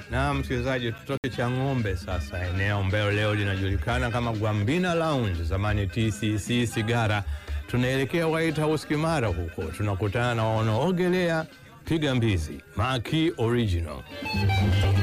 Na msikilizaji, tutoke Chang'ombe sasa, eneo ambalo leo linajulikana kama Gwambina Lounge, zamani TCC Sigara. Tunaelekea White House Kimara, huko tunakutana na wanaogelea piga mbizi Maki Original.